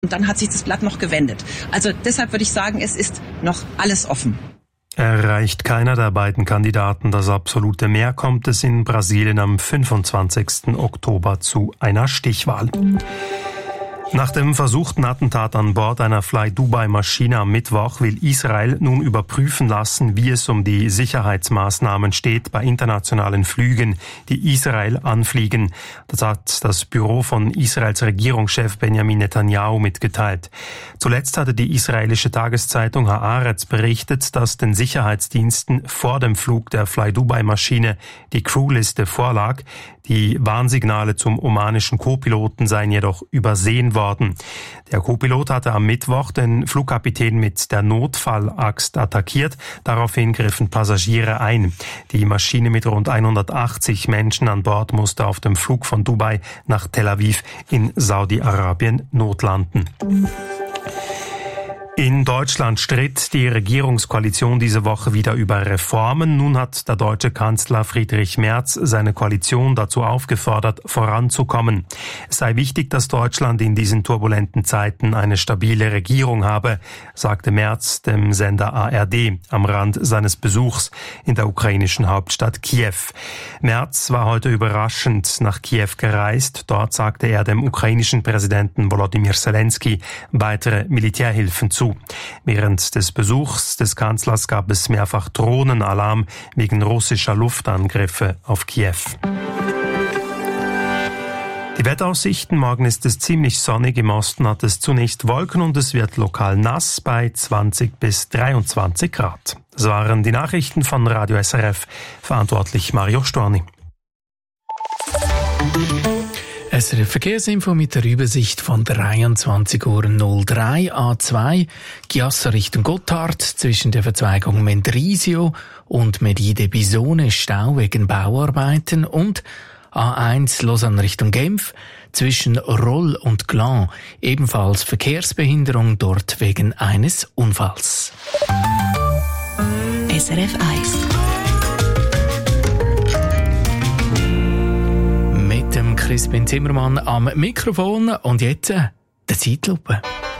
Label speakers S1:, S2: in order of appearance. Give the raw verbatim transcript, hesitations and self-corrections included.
S1: Und dann hat sich das Blatt noch gewendet. Also deshalb würde ich sagen, es ist noch alles offen.
S2: Erreicht keiner der beiden Kandidaten das absolute Mehr, kommt es in Brasilien am fünfundzwanzigsten Oktober zu einer Stichwahl. Nach dem versuchten Attentat an Bord einer Fly-Dubai-Maschine am Mittwoch will Israel nun überprüfen lassen, wie es um die Sicherheitsmaßnahmen steht bei internationalen Flügen, die Israel anfliegen. Das hat das Büro von Israels Regierungschef Benjamin Netanyahu mitgeteilt. Zuletzt hatte die israelische Tageszeitung Haaretz berichtet, dass den Sicherheitsdiensten vor dem Flug der Fly-Dubai-Maschine die Crewliste vorlag. Die Warnsignale zum omanischen Co-Piloten seien jedoch übersehen worden. Der Co-Pilot hatte am Mittwoch den Flugkapitän mit der Notfallaxt attackiert. Daraufhin griffen Passagiere ein. Die Maschine mit rund hundertachtzig Menschen an Bord musste auf dem Flug von Dubai nach Tel Aviv in Saudi-Arabien notlanden. In Deutschland stritt die Regierungskoalition diese Woche wieder über Reformen. Nun hat der deutsche Kanzler Friedrich Merz seine Koalition dazu aufgefordert, voranzukommen. Es sei wichtig, dass Deutschland in diesen turbulenten Zeiten eine stabile Regierung habe, sagte Merz dem Sender A R D am Rand seines Besuchs in der ukrainischen Hauptstadt Kiew. Merz war heute überraschend nach Kiew gereist. Dort sagte er dem ukrainischen Präsidenten Volodymyr Zelensky weitere Militärhilfen zu. Während des Besuchs des Kanzlers gab es mehrfach Drohnenalarm wegen russischer Luftangriffe auf Kiew. Die Wetteraussichten: Morgen ist es ziemlich sonnig, im Osten hat es zunächst Wolken und es wird lokal nass bei zwanzig bis dreiundzwanzig Grad. Das waren die Nachrichten von Radio S R F, verantwortlich Mario Storni.
S3: S R F Verkehrsinfo mit der Übersicht von dreiundzwanzig Uhr null drei. A zwei Chiasso Richtung Gotthard zwischen der Verzweigung Mendrisio und Medide Bisone Stau wegen Bauarbeiten und A eins Lausanne Richtung Genf zwischen Roll und Gland ebenfalls Verkehrsbehinderung dort wegen eines Unfalls.
S4: S R F eins
S3: Mit dem Crispin Zimmermann am Mikrofon und jetzt äh, der Zeitlupe.